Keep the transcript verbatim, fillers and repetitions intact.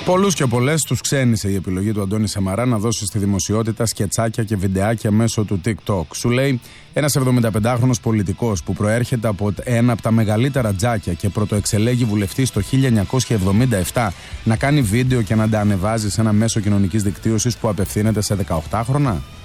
Πολλούς και πολλές τους ξένησε η επιλογή του Αντώνη Σαμαρά να δώσει στη δημοσιότητα σκετσάκια και βιντεάκια μέσω του TikTok. Σου λέει ένας εβδομηνταπεντάχρονος πολιτικός που προέρχεται από ένα από τα μεγαλύτερα τζάκια και πρωτοεξελέγει βουλευτής το χίλια εννιακόσια εβδομήντα επτά να κάνει βίντεο και να τα ανεβάζει σε ένα μέσο κοινωνικής δικτύωσης που απευθύνεται σε δεκαοκτάχρονα.